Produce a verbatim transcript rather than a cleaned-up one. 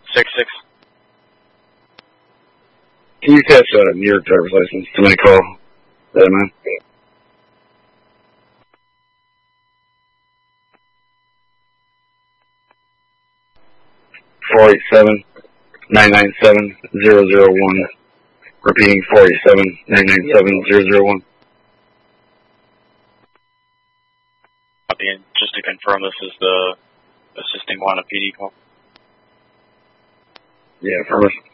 six six. Can you test uh, New York driver's license? Too many call. That man. Four eight seven nine nine seven zero zero one. Repeating four eight seven nine nine seven zero zero one. Copy, and just to confirm, this is the assisting Wanna P D call. Yeah, affirmative.